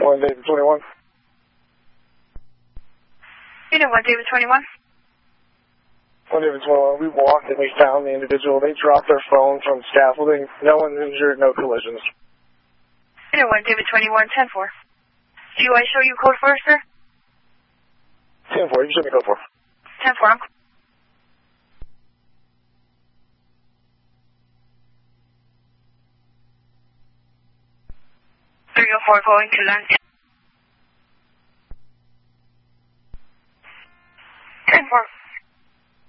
1 David 21. Unit 1 David 21. 1 David 21. We walked and we found the individual. They dropped their phone from scaffolding. No one injured, no collisions. Unit 1 David 21, 10-4. Do I show you code 4, sir? 10-4, you should be code 4. 10-4, I'm... 304 going to land.